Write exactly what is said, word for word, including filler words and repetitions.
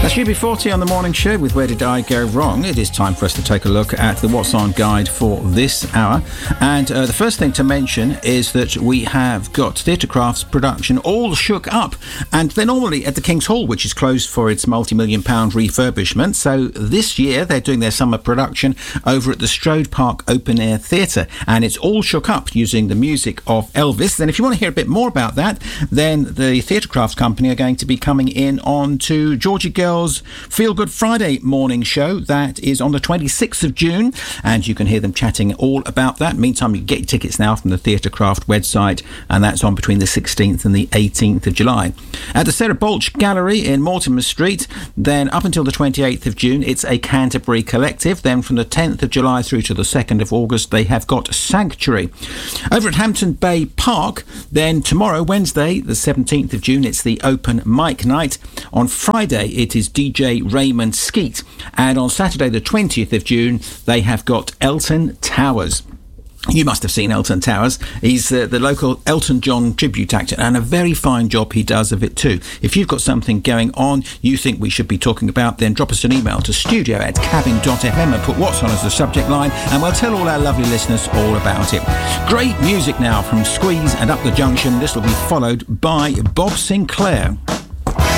That's U B forty on the morning show with Where Did I Go Wrong? It is time for us to take a look at the What's On guide for this hour. And uh, the first thing to mention is that we have got Theatrecraft's production All Shook Up. And they're normally at the King's Hall, which is closed for its multi-million pound refurbishment. So this year they're doing their summer production over at the Strode Park Open Air Theatre. And it's All Shook Up using the music of Elvis. Then if you want to hear a bit more about that, then the Theatrecraft company are going to be coming in on to Georgie Girl's Feel Good Friday morning show. That is on the twenty-sixth of June, and you can hear them chatting all about that. Meantime, you can get your tickets now from the Theatrecraft website, and that's on between the sixteenth and the eighteenth of July. At the Sarah Balch Gallery in Mortimer Street, then up until the twenty-eighth of June, it's a Canterbury Collective. Then from the tenth of July through to the second of August, they have got Sanctuary. Over at Hampton Bay Park, then tomorrow, Wednesday, the seventeenth of June, it's the open mic night. On Friday, it is D J Raymond Skeet, and on Saturday the twentieth of June they have got Elton Towers. You must have seen Elton Towers. He's uh, the local Elton John tribute actor, and a very fine job he does of it too. If you've got something going on you think we should be talking about, then drop us an email to studio at cabin dot f m and put What's On as the subject line, and we'll tell all our lovely listeners all about it. Great music now from Squeeze and Up the Junction. This will be followed by Bob Sinclair.